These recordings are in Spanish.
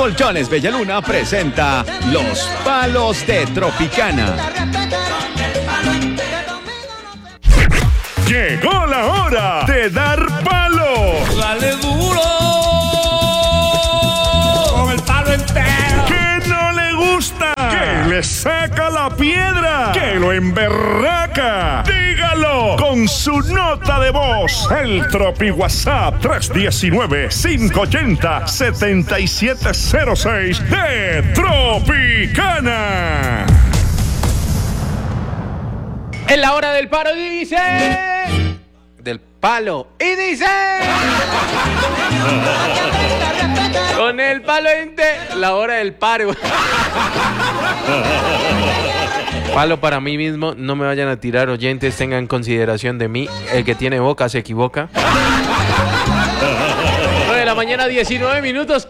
Colchones Bellaluna presenta Los Palos de Tropicana. Llegó la hora de dar palo. Dale duro con el palo entero. Que no le gusta, que le saca la piedra, que lo emberraca. Dígalo con su nota de voz. El Tropi WhatsApp 319-580-7706 de Tropicana. En la hora del paro dice... Del palo. Y dice... Con el palo la hora del paro. Palo para mí mismo. No me vayan a tirar, oyentes. Tengan consideración de mí. El que tiene boca se equivoca. 9 de la mañana, 19 minutos.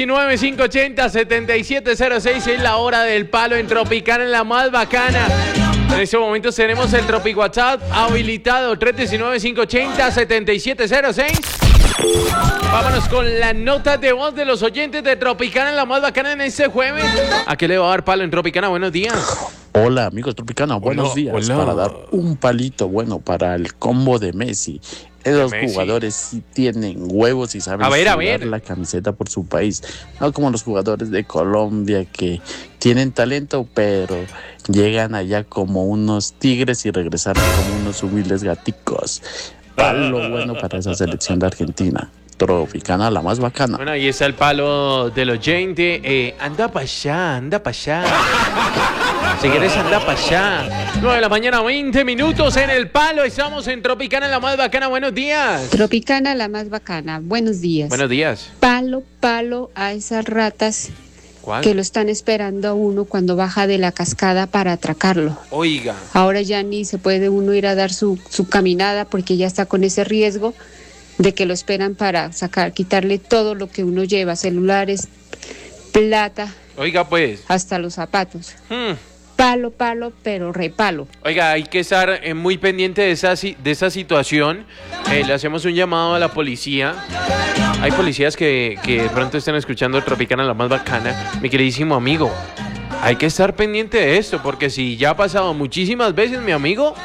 319-580-7706. Es la hora del palo en Tropicana, en la más bacana. En este momento tenemos el Tropic WhatsApp habilitado 319-580-7706. Vámonos con la nota de voz de los oyentes de Tropicana, la más bacana en este jueves. ¿A qué le va a dar palo en Tropicana? Buenos días. Hola amigos Tropicana, buenos días. Hola. Para dar un palito bueno para el combo de Messi. Esos jugadores sí tienen huevos y saben sudar la camiseta por su país. No como los jugadores de Colombia que tienen talento, pero llegan allá como unos tigres y regresaron como unos humildes gaticos. Palo bueno para esa selección de Argentina. Tropicana, la más bacana. Bueno, ahí está el palo del oyente. Anda para allá, anda para allá. Si querés, anda para allá. 9 de la mañana, 20 minutos en el palo. Estamos en Tropicana, la más bacana. Buenos días. Tropicana, la más bacana. Buenos días. Buenos días. Palo a esas ratas. ¿Cuál? Que lo están esperando a uno cuando baja de la cascada para atracarlo. Oiga. Ahora ya ni se puede uno ir a dar su caminada porque ya está con ese riesgo de que lo esperan para quitarle todo lo que uno lleva, celulares, plata. Oiga, pues. Hasta los zapatos. Palo, pero repalo. Oiga, hay que estar muy pendiente de esa situación. Le hacemos un llamado a la policía. Hay policías que de pronto están escuchando Tropicana, la más bacana. Mi queridísimo amigo, hay que estar pendiente de esto, porque si ya ha pasado muchísimas veces, mi amigo,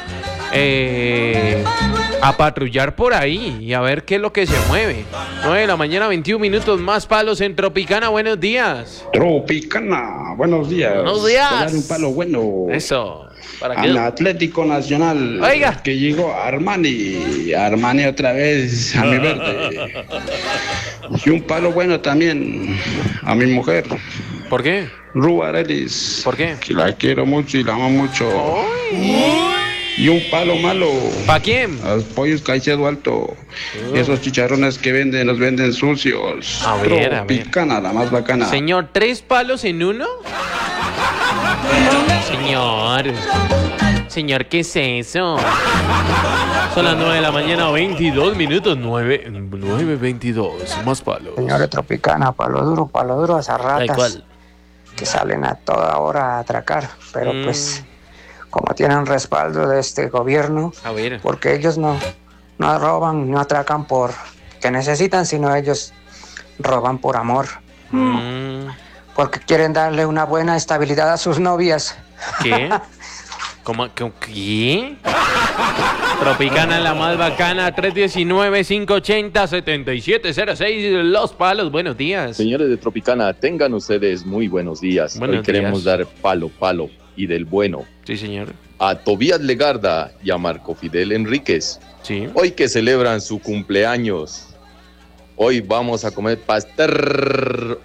a patrullar por ahí y a ver qué es lo que se mueve. 9 de la mañana, 21 minutos, más palos en Tropicana. Buenos días. Tropicana, buenos días. Buenos días. Voy a dar un palo bueno. Eso. ¿Para al Atlético Nacional. Oiga. Que llegó Armani otra vez a mi verde. Y un palo bueno también a mi mujer. ¿Por qué? Ru Arelis. ¿Por qué? Que la quiero mucho y la amo mucho. Y un palo malo. ¿Para quién? A los pollos Caicedo Alto. Esos chicharrones que venden, los venden sucios. A ver. Tropicana, la más bacana. Señor, ¿3 palos en uno? Señor, ¿qué es eso? Son las 9 de la mañana, 22 minutos. 9:22, más palos. Señores Tropicana, palo duro a esas ratas que salen a toda hora a atracar, pero pues como tienen respaldo de este gobierno, porque ellos no roban, no atracan por que necesitan, sino ellos roban por amor, porque quieren darle una buena estabilidad a sus novias. ¿Qué? ¿Cómo? ¿Qué? Tropicana, la más bacana, 319-580-7706, Los Palos, buenos días. Señores de Tropicana, tengan ustedes muy buenos días. Hoy queremos dar palo y del bueno. Sí, señor. A Tobías Legarda y a Marco Fidel Enríquez. Sí. Hoy que celebran su cumpleaños. Hoy vamos a comer pastel.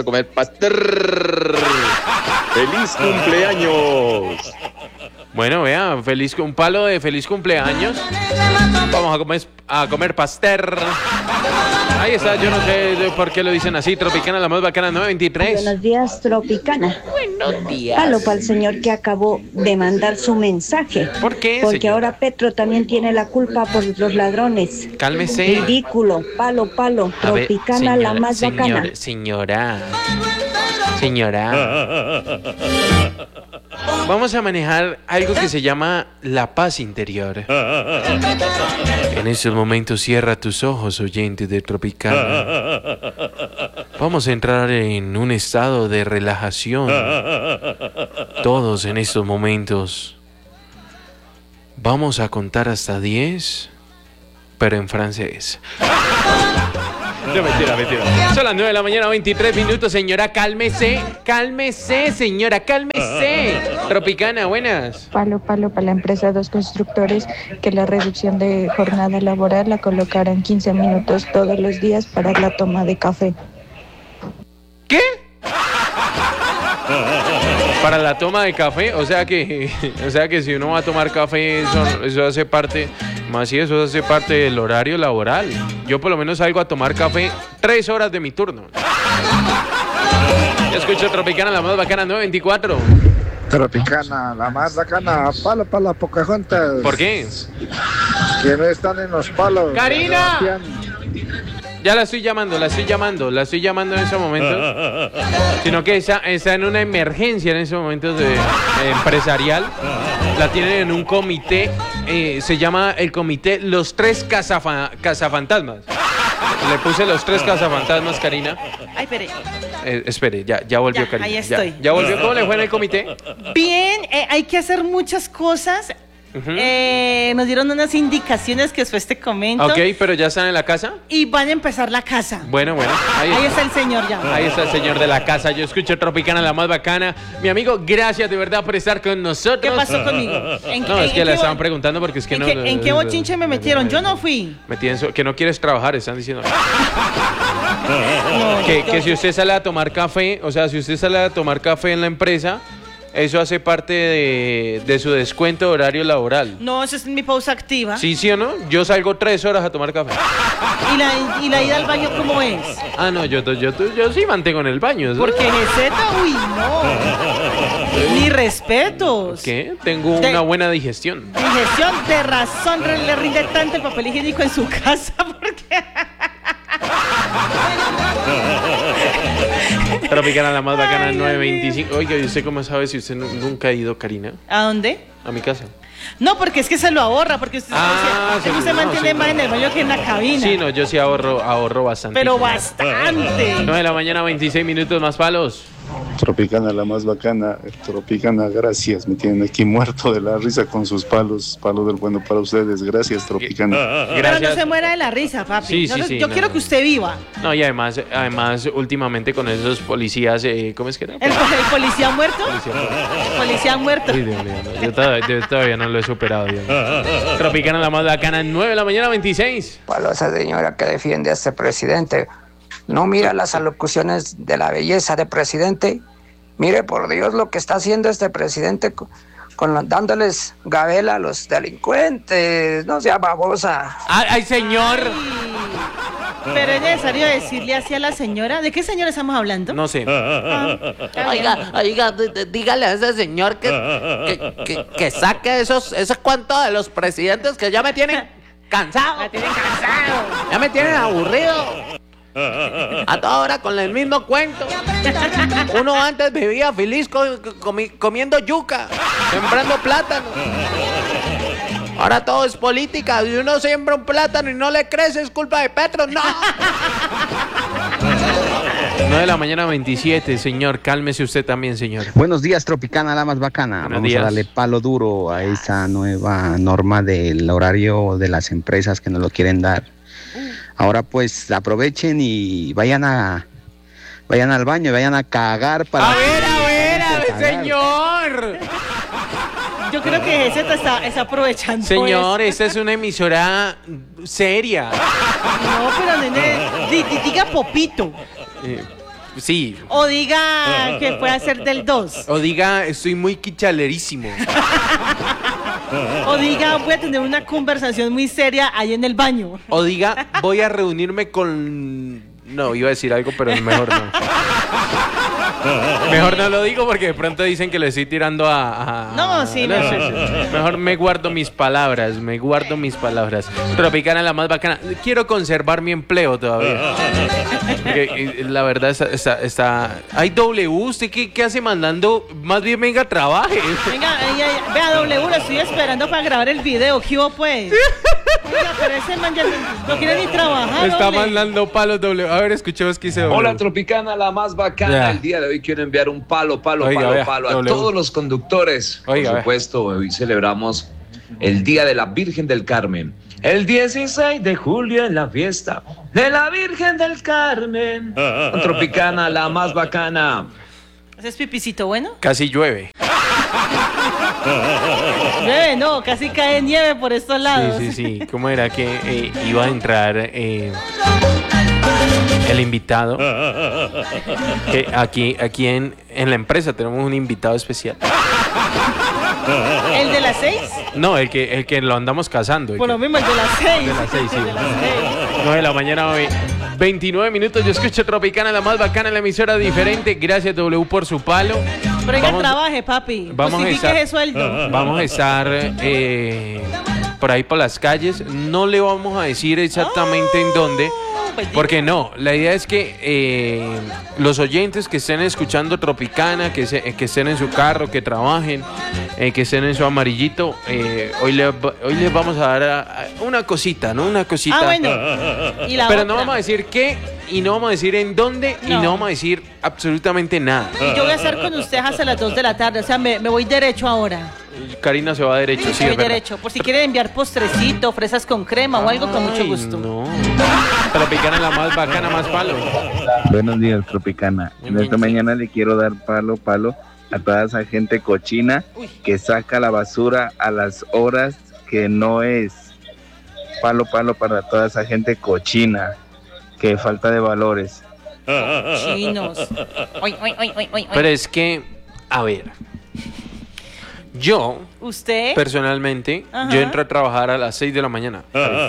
¡Feliz cumpleaños! Bueno, vea, un palo de feliz cumpleaños. Vamos a comer pastel. Ahí está, yo no sé por qué lo dicen así. Tropicana, la más bacana, 923. Buenos días, Tropicana. Buenos días. Palo para el señor que acabó de mandar su mensaje. ¿Por qué, Porque señora? ahora Petro también tiene la culpa por los ladrones. Cálmese. Ridículo, palo. Tropicana, la más bacana. Señora. Vamos a manejar algo que se llama la paz interior. En estos momentos cierra tus ojos, oyente de Tropicana. Vamos a entrar en un estado de relajación. Todos en estos momentos. Vamos a contar hasta 10, pero en francés. No, mentira. Son las 9 de la mañana, 23 minutos. Señora, cálmese. Cálmese, señora, cálmese. Tropicana, buenas. Palo para la empresa Dos Constructores, que la reducción de jornada laboral la colocaran 15 minutos todos los días para la toma de café. ¿Qué? Para la toma de café, o sea que si uno va a tomar café, eso hace parte, más si eso hace parte del horario laboral. Yo por lo menos salgo a tomar café 3 horas de mi turno. Yo escucho Tropicana, la más bacana, 924. Tropicana, la más bacana, palo para la Pocahontas. ¿Por qué? Que no están en los palos. ¡Karina! Ya la estoy llamando en ese momento. Sino que está en una emergencia en ese momento empresarial. La tienen en un comité, se llama el comité Los Tres Cazafantasmas. Le puse Los Tres Cazafantasmas, Karina. Ay, espere. Espere, ya volvió, Karina. Ahí estoy. ¿Ya volvió? ¿Cómo le fue en el comité? Bien, hay que hacer muchas cosas. Nos dieron unas indicaciones que después te comento. Ok, pero ya están en la casa. Y van a empezar la casa. Bueno. Ahí está el señor ya. Ahí está el señor de la casa. Yo escucho Tropicana, la más bacana. Mi amigo, gracias de verdad por estar con nosotros. ¿Qué pasó conmigo? Es que le estaban preguntando porque es que no. ¿En qué bochinche me metieron? Yo no fui. Que no quieres trabajar, están diciendo. Que si usted sale a tomar café, o sea, si usted sale a tomar café en la empresa, eso hace parte de su descuento de horario laboral. No, eso es mi pausa activa. ¿Sí o no? Yo salgo 3 horas a tomar café. ¿Y la ida al baño cómo es? Ah, no, yo sí mantengo en el baño. Porque Geseta, uy, no. Ni respetos. ¿Qué? Tengo una buena digestión. Digestión, de razón le rinde tanto el papel higiénico en su casa, porque... Tropicana, la más bacana, 925. Oiga, ¿y usted cómo sabe si usted nunca ha ido, Karina? ¿A dónde? A mi casa. No, porque es que se lo ahorra, porque usted, se mantiene más en el baño que en la cabina. Sí, no, yo sí ahorro bastante. Pero bastante. 9 de la mañana, 26 minutos, más palos. Tropicana, la más bacana. Tropicana, gracias. Me tienen aquí muerto de la risa con sus palos. Palo del bueno para ustedes. Gracias, Tropicana. Pero no se muera de la risa, papi. Yo quiero que usted viva. No, y además últimamente con esos policías, ¿cómo es que era? ¿El policía muerto? Policía muerto. Uy, Dios mío, no. Yo todavía no lo he superado. Dios. Tropicana, la más bacana, 9 de la mañana, 26. Palo a esa señora que defiende a este presidente. No mira las alocuciones de la belleza de presidente. Mire por Dios lo que está haciendo este presidente dándoles gabela a los delincuentes. No sea babosa. ¡Ay, señor! Ay, pero es necesario decirle así a la señora. ¿De qué señora estamos hablando? No sé. Oiga, dígale a ese señor que saque esos cuentos de los presidentes que ya me tienen cansado. Me tienen cansado. Ya me tienen aburrido. A toda hora con el mismo cuento. Uno antes vivía feliz comiendo yuca, sembrando plátano. Ahora todo es política. Si uno siembra un plátano y no le crece, es culpa de Petro. ¡No! 9 de la mañana, 27, señor. Cálmese usted también, señor. Buenos días, Tropicana, la más bacana. Vamos a darle palo duro a esa nueva norma del horario de las empresas que nos lo quieren dar. Ahora pues aprovechen y vayan al baño, vayan a cagar para... A ver, señor. Yo creo que ese está aprovechando. Señor, esta es una emisora seria. No, pero nene, diga popito. Sí. O diga que puede hacer del 2. O diga, estoy muy quichalerísimo. O diga, voy a tener una conversación muy seria ahí en el baño. O diga, voy a reunirme con... No, iba a decir algo, pero mejor no. Mejor no lo digo porque de pronto dicen que le estoy tirando No, sí, no. Mejor me guardo mis palabras, Tropicana la más bacana. Quiero conservar mi empleo todavía. Porque la verdad está... Hay W, ¿usted qué hace mandando? Más bien venga, trabaje. Venga, vea W, lo estoy esperando para grabar el video. ¿Qué hubo, pues? Oiga, pero ese man ya no quiere ni trabajar. Está mandando palos W. A ver, escuchemos qué dice W. Hola, Tropicana, la más bacana. El día de hoy quiero enviar un palo a todos los conductores. Por supuesto, hoy celebramos el Día de la Virgen del Carmen. El 16 de julio en la fiesta de la Virgen del Carmen. Tropicana, la más bacana. ¿Ese es pipicito bueno? Casi llueve. Llueve, no, casi cae nieve por estos lados. Sí. ¿Cómo era que iba a entrar el invitado? Que aquí en la empresa tenemos un invitado especial. ¿El de las 6? No, el que lo andamos cazando. Por lo mismo, el de las 6. De las 6, sí. 9 de la mañana, 29 minutos. Yo escucho Tropicana, la más bacana, la emisora diferente. Gracias, W, por su palo. Pero oiga, trabaje, papi. Justifique ese sueldo. Vamos a estar por ahí por las calles. No le vamos a decir exactamente en dónde. Porque no, la idea es que los oyentes que estén escuchando Tropicana, que estén en su carro, que trabajen, que estén en su amarillito, hoy les vamos a dar una cosita, ¿no? Una cosita. Bueno. ¿Y la Pero otra? no vamos a decir qué, y no vamos a decir en dónde, y no vamos a decir absolutamente nada. Y yo voy a estar con ustedes hasta las 2 de la tarde, o sea, me voy derecho ahora. Karina se va derecho, sí, voy derecho. Por si quieren enviar postrecito, fresas con crema o algo, con mucho gusto. No. Tropicana, la más bacana, más palo. Buenos días, Tropicana. En esta mañana le quiero dar palo a toda esa gente cochina que saca la basura a las horas que no es. Palo para toda esa gente cochina, que falta de valores. Chinos. Pero es que, a ver, yo, ¿usted? Personalmente, yo entro a trabajar a las 6 de la mañana.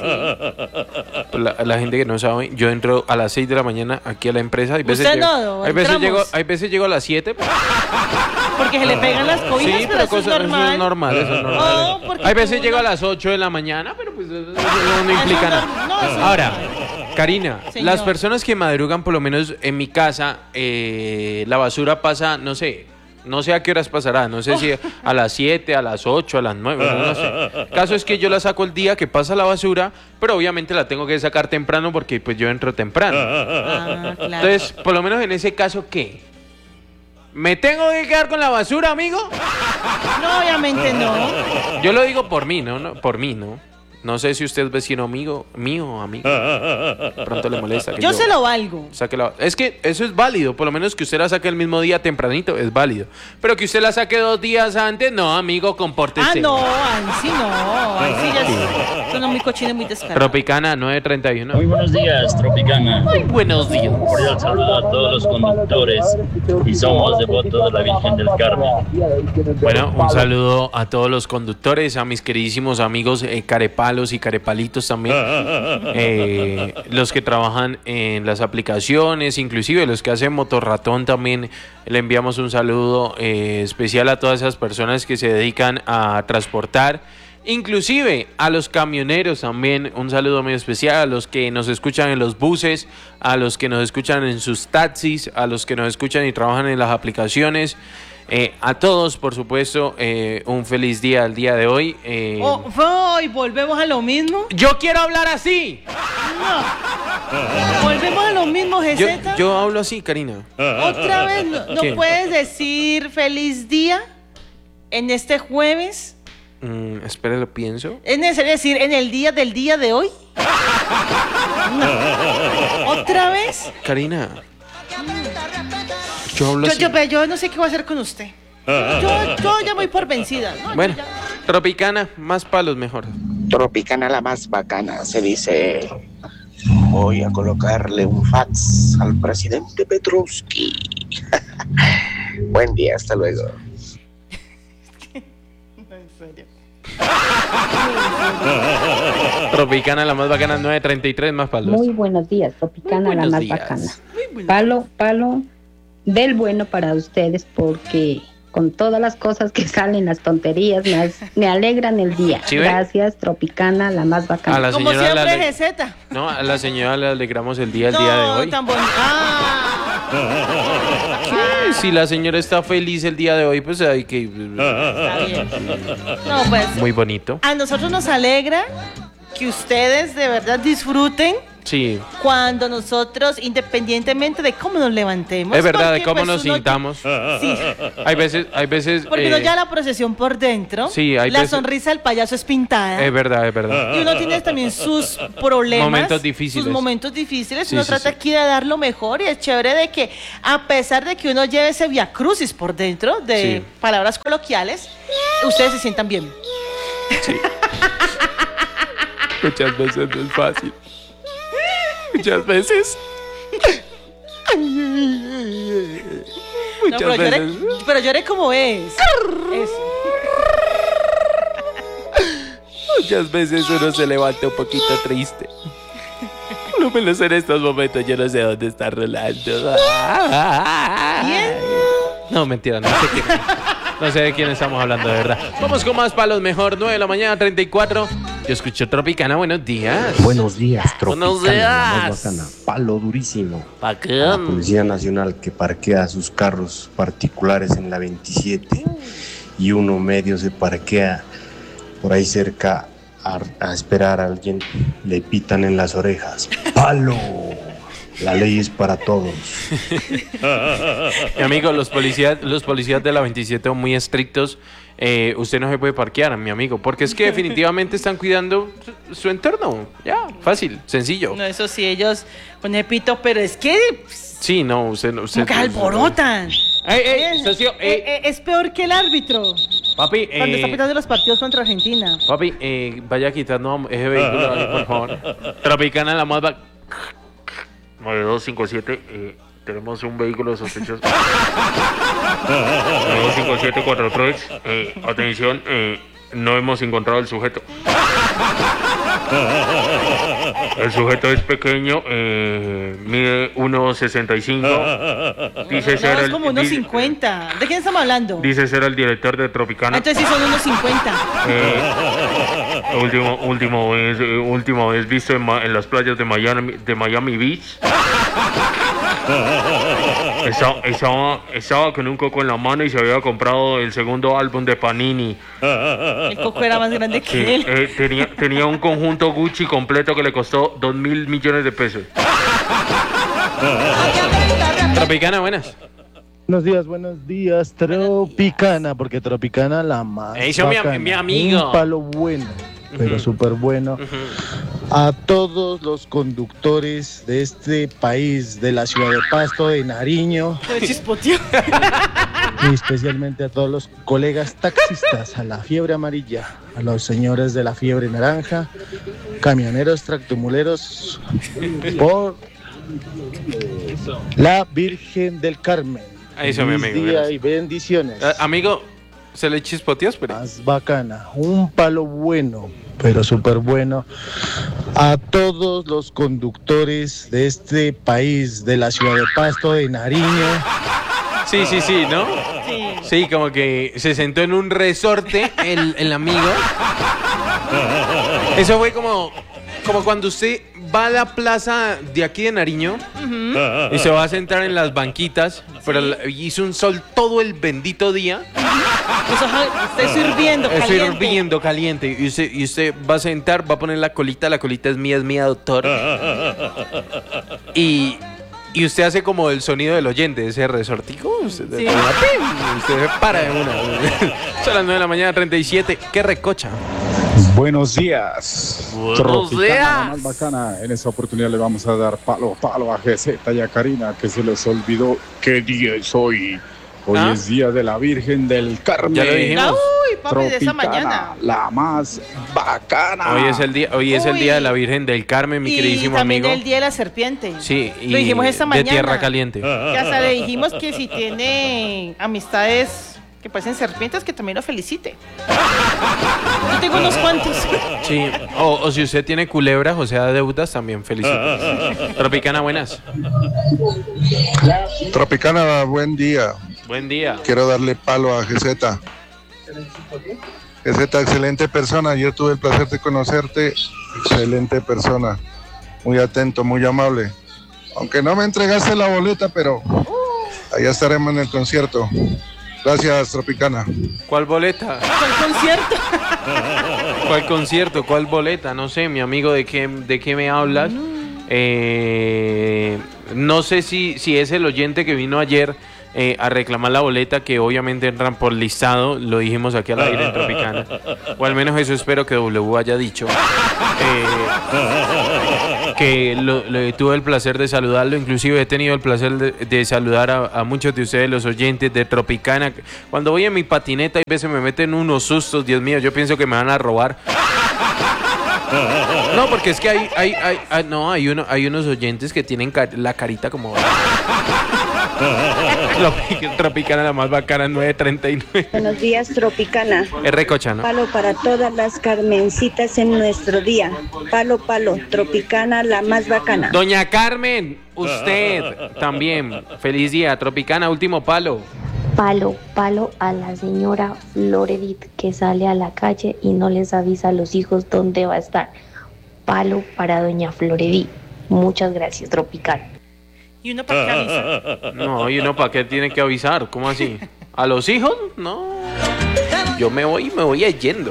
La gente que no sabe, yo entro a las 6 de la mañana aquí a la empresa. Hay veces hay veces llego a las 7. Porque se le pegan las cobijas, sí, pero eso es normal. Eso es normal. Hay veces llego a las 8 de la mañana, pero pues eso no implica nada. Ahora, Karina, las personas que madrugan, por lo menos en mi casa, la basura pasa, no sé a qué horas pasará, no sé si a las 7, a las 8, a las 9, no sé. El caso es que yo la saco el día que pasa la basura, pero obviamente la tengo que sacar temprano porque pues yo entro temprano. Claro. Entonces, por lo menos en ese caso, ¿qué? ¿Me tengo que quedar con la basura, amigo? No, obviamente no. Yo lo digo por mí, ¿no? Por mí, ¿no? No sé si usted es vecino mío o amigo. Pronto le molesta. Yo se lo valgo. Es que eso es válido. Por lo menos que usted la saque el mismo día tempranito es válido. Pero que usted la saque 2 días antes, no, amigo, compórtese. No, ahí sí no. Ahí sí ya son muy cochines, muy descarados. Tropicana 931. Muy buenos días, Tropicana. Muy buenos días. Un cordial saludo a todos los conductores y somos devotos de la Virgen del Carmen. Bueno, un saludo a todos los conductores, a mis queridísimos amigos carepalos y carepalitos también, los que trabajan en las aplicaciones, inclusive los que hacen motorratón también, le enviamos un saludo especial a todas esas personas que se dedican a transportar, inclusive a los camioneros también, un saludo muy especial, a los que nos escuchan en los buses, a los que nos escuchan en sus taxis, a los que nos escuchan y trabajan en las aplicaciones. A todos, por supuesto, un feliz día al día de hoy. ¿Volvemos a lo mismo? ¡Yo quiero hablar así! No. ¿Volvemos a lo mismo, Geseta? Yo hablo así, Karina. ¿Otra vez? ¿No puedes decir feliz día en este jueves? Espera, lo pienso. ¿Es necesario decir en el día del día de hoy? No. ¿Otra vez? Karina. Yo no sé qué voy a hacer con usted. Yo ya voy por vencida. ¿No? Bueno, Tropicana, más palos mejor. Tropicana la más bacana, se dice. Voy a colocarle un fax al presidente Petrovsky. Buen día, hasta luego. En serio. Tropicana la más bacana, 933, más palos. Muy buenos días, Tropicana la más bacana. Palo del bueno para ustedes, porque con todas las cosas que salen, las tonterías, me alegran el día. ¿Sí, gracias, Tropicana, la más bacana. A la Como señora siempre, GZ. No, a la señora le alegramos el día de hoy. Tan bonito. ¿Qué? Si la señora está feliz el día de hoy, pues hay que... Está bien. No, pues... Muy bonito. A nosotros nos alegra que ustedes de verdad disfruten. Sí. Cuando nosotros, independientemente de cómo nos levantemos. Es verdad, porque, de cómo pues, nos sintamos. Sí. Hay veces. Porque uno ya la procesión por dentro. Sí, hay la veces. Sonrisa del payaso es pintada. Es verdad. Y uno tiene también sus problemas. Momentos difíciles. Sus momentos difíciles. Sí, uno sí, trata sí. aquí de dar lo mejor. Y es chévere de que, a pesar de que uno lleve ese viacrucis por dentro, de Sí. palabras coloquiales, ustedes se sientan bien. Sí. Muchas veces no es fácil. Muchas veces. No, pero lloré como es. Eso. Muchas veces uno se levanta un poquito triste. Por lo menos en estos momentos yo no sé dónde está Rolando. ¿Quién? No, mentira, no sé de quién estamos hablando, de verdad. Vamos con más palos mejor, 9 de la mañana, 34. Yo escucho Tropicana, buenos días. Buenos días, Tropicana. Buenos días. La más bacana. Palo durísimo. La Policía Nacional que parquea sus carros particulares en la 27 y uno medio se parquea por ahí cerca a esperar a alguien, le pitan en las orejas. ¡Palo! La ley es para todos. Mi amigo, los policías de la 27 son muy estrictos. Usted no se puede parquear, mi amigo, porque es que definitivamente están cuidando su entorno. Ya, fácil, sencillo. No, eso sí, ellos con el pito, pero es que... Sí, no, usted como que alborotan. Socio, es peor que el árbitro. Papi, cuando está pitando los partidos contra Argentina. Papi, vaya quitando ese vehículo ahí, por favor. Tropicana, la más 9257, tenemos un vehículo sospechoso. 925743, atención, no hemos encontrado el sujeto. El sujeto es pequeño, mide 1.65. Dice ser es como 1.50. ¿De quién estamos hablando? Dice ser el director de Tropicana. Entonces sí son 1.50. Última vez visto en las playas de Miami Beach. Estaba con un coco en la mano y se había comprado el segundo álbum de Panini. El coco era más grande que él. Tenía un conjunto Gucci completo que le costó 2.000 millones de pesos. Tropicana, buenas. Buenos días, Tropicana, porque Tropicana la más Eso, mi amigo. Un palo bueno, pero súper bueno. A todos los conductores de este país, de la ciudad de Pasto, de Nariño, y especialmente a todos los colegas taxistas, a la fiebre amarilla, a los señores de la fiebre naranja, camioneros, tractomuleros, por la Virgen del Carmen. Eso, mi amigo. Día y bendiciones. Amigo, ¿se le chispoteas? Pero... Más bacana, un palo bueno, pero súper bueno. A todos los conductores de este país, de la ciudad de Pasto, de Nariño. Sí, ¿no? Sí, como que se sentó en un resorte el amigo. Eso fue como cuando usted va a la plaza de aquí de Nariño y se va a sentar en las banquitas, pero hizo un sol todo el bendito día. Está hirviendo caliente. Y usted va a sentar, va a poner la colita es mía, doctor. Y usted hace como el sonido del oyente, ese resortico. Usted se para de una. Son las 9 de la mañana, 37. ¡Qué recocha! Buenos días. Buenos días. La más bacana. En esta oportunidad le vamos a dar palo a GZ y a Karina, que se les olvidó qué día es hoy. Hoy es día de la Virgen del Carmen. Ya lo dijimos. Uy, papi, de esa mañana. La más bacana. Hoy es el día de la Virgen del Carmen, mi queridísimo amigo. Y también el día de la serpiente. Sí, y lo dijimos esta mañana. De tierra caliente. Que hasta le dijimos que si tiene amistades que parecen serpientes, que también lo felicite. Yo tengo unos cuantos. Sí, o si usted tiene culebras, o sea, deudas, también felicite. Tropicana, buenas. Tropicana, buen día. Buen día. Quiero darle palo a GZ. GZ, excelente persona. Yo tuve el placer de conocerte. Excelente persona. Muy atento, muy amable. Aunque no me entregaste la boleta, pero allá estaremos en el concierto. Gracias, Tropicana. ¿Cuál boleta? ¿Cuál concierto? ¿Cuál concierto? ¿Cuál boleta? No sé, mi amigo, ¿de qué me hablas? No sé si es el oyente que vino ayer a reclamar la boleta, que obviamente entran por listado, lo dijimos aquí al aire en Tropicana, o al menos eso espero que W haya dicho, que tuve el placer de saludarlo, inclusive he tenido el placer de saludar a muchos de ustedes, los oyentes de Tropicana. Cuando voy en mi patineta y a veces me meten unos sustos, Dios mío, yo pienso que me van a robar. No, porque es que hay unos oyentes que tienen la carita como... Tropicana, la más bacana, 9:39. Buenos días, Tropicana. Es recocha, ¿no? Palo para todas las Carmencitas en nuestro día. Palo, Tropicana, la más bacana. Doña Carmen, usted también. Feliz día, Tropicana, último palo. Palo a la señora Floredit, que sale a la calle y no les avisa a los hijos dónde va a estar. Palo para doña Floredit. Muchas gracias, Tropicana. ¿Y uno para qué avisa? No, ¿y uno para qué tiene que avisar? ¿Cómo así? ¿A los hijos? No. Yo me voy yendo.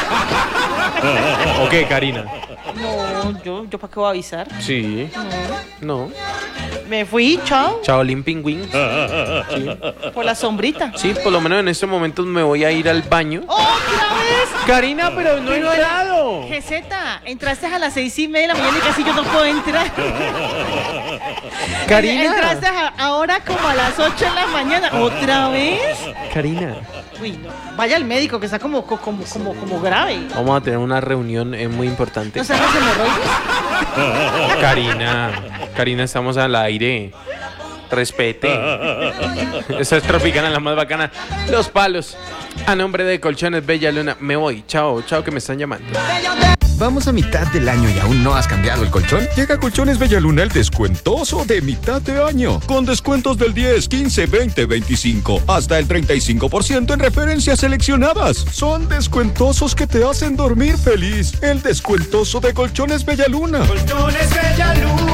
¿O qué, Karina? No, yo para qué voy a avisar. Sí. No. Me fui, chao. Chao, Limpingüín. Sí. Por la sombrita. Sí, por lo menos en estos momentos me voy a ir al baño. ¡Otra vez! Karina, pero no he entrado. GZ, entraste a las 6:30 de la mañana y casi yo no puedo entrar. Karina. Entraste ahora como a las 8 de la mañana. ¿Otra vez? Karina. Uy, no. Vaya al médico, que está como grave. Vamos a tener una reunión muy importante. ¿No sabes los hemorroides? Karina, estamos al aire. Respete. Esa es Tropicana, la más bacana. Los palos. A nombre de Colchones Bella Luna. Me voy. Chao, que me están llamando. ¿Vamos a mitad del año y aún no has cambiado el colchón? Llega a Colchones Bella Luna el descuentoso de mitad de año. Con descuentos del 10, 15, 20, 25, hasta el 35% en referencias seleccionadas. Son descuentosos que te hacen dormir feliz. El descuentoso de Colchones Bella Luna. Colchones Bella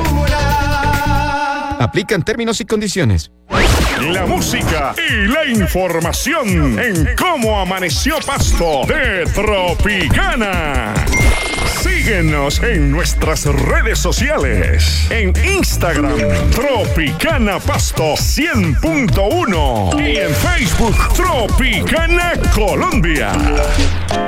Luna. Aplican términos y condiciones. La música y la información en Cómo Amaneció Pasto de Tropicana. Síguenos en nuestras redes sociales. En Instagram, Tropicana Pasto 100.1. Y en Facebook, Tropicana Colombia.